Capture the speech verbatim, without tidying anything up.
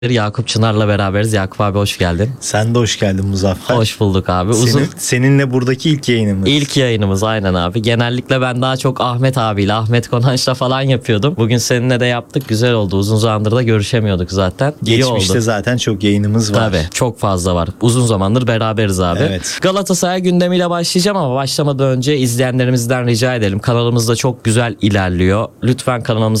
Yakup Çınar'la beraberiz. Yakup abi hoş geldin. Sen de hoş geldin Muzaffer. Hoş bulduk abi. Uzun... Senin, seninle buradaki ilk yayınımız. İlk yayınımız aynen abi. Genellikle ben daha çok Ahmet abiyle, Ahmet Konanç'la falan yapıyordum. Bugün seninle de yaptık. Güzel oldu. Uzun zamandır da görüşemiyorduk zaten. İyi Geçmişte oldu. zaten çok yayınımız var. Tabii çok fazla var. Uzun zamandır beraberiz abi. Evet. Galatasaray gündemiyle başlayacağım ama başlamadan önce izleyenlerimizden rica edelim. Kanalımızda çok güzel ilerliyor. Lütfen kanalımıza